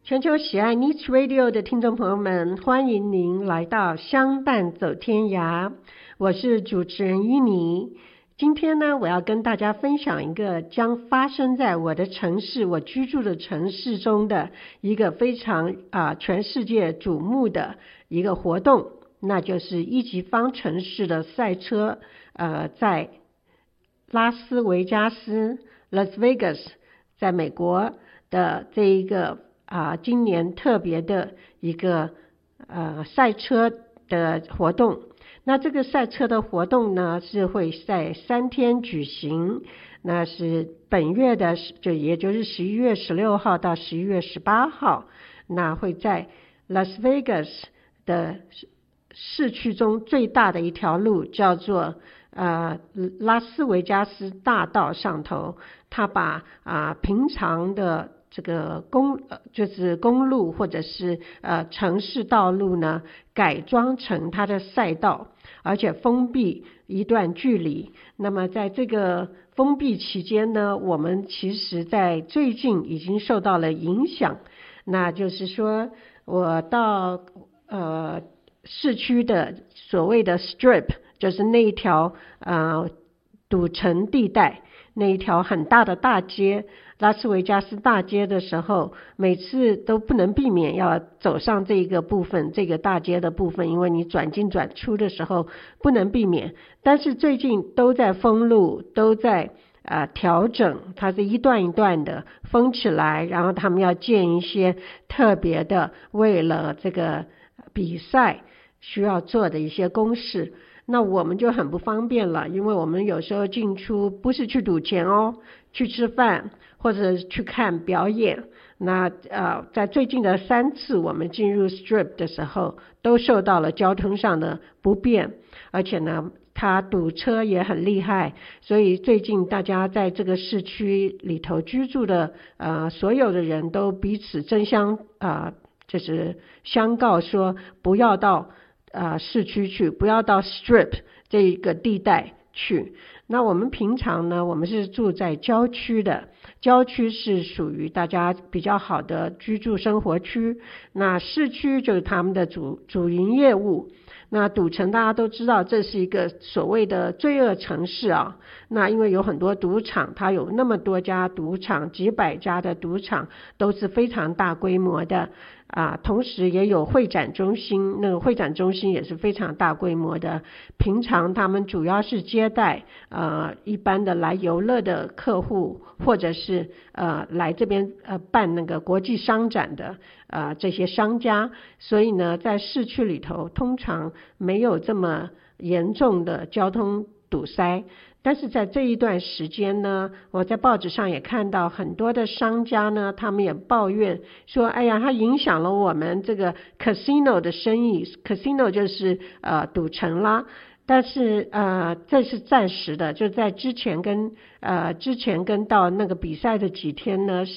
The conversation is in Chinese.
全球喜爱 Niche Radio 的听众朋友们，欢迎您来到相伴走天涯，我是主持人依妮。今天呢，我要跟大家分享一个将发生在我的城市，我居住的城市中的一个非常全世界瞩目的一个活动，那就是一级方程式的赛车，在拉斯维加斯 Las Vegas 在美国的这一个今年特别的一个赛车的活动。那这个赛车的活动呢，是会在3天举行，那是本月的也就是11月16号到11月18号，那会在 Las Vegas 的市区中最大的一条路叫做拉斯维加斯大道上头，它把平常的这个就是公路或者是城市道路呢，改装成它的赛道，而且封闭一段距离。那么在这个封闭期间呢，我们其实在最近已经受到了影响。那就是说我到市区的所谓的 strip， 就是那一条赌城地带，那一条很大的大街，拉斯维加斯大街的时候，每次都不能避免要走上这个部分，这个大街的部分，因为你转进转出的时候不能避免。但是最近都在封路，都在调整，它是一段一段的封起来，然后他们要建一些特别的为了这个比赛需要做的一些公式。那我们就很不方便了，因为我们有时候进出不是去赌钱哦，去吃饭或者去看表演。那在最近的3次我们进入 Strip 的时候，都受到了交通上的不便，而且呢它堵车也很厉害，所以最近大家在这个市区里头居住的所有的人都彼此争相就是相告说不要到市区去，不要到 Strip 这个地带去。那我们平常呢，我们是住在郊区的，郊区是属于大家比较好的居住生活区，那市区就是他们的主营业务。那赌城大家都知道，这是一个所谓的罪恶城市啊。那因为有很多赌场，它有那么多家赌场，几百家的赌场，都是非常大规模的同时也有会展中心，那个会展中心也是非常大规模的。平常他们主要是接待一般的来游乐的客户，或者是来这边办那个国际商展的这些商家。所以呢，在市区里头通常没有这么严重的交通堵塞。但是在这一段时间呢，我在报纸上也看到很多的商家呢，他们也抱怨说，哎呀，它影响了我们这个 casino 的生意。 casino 就是赌城啦。但是这是暂时的，就在之前跟到那个比赛的几天呢，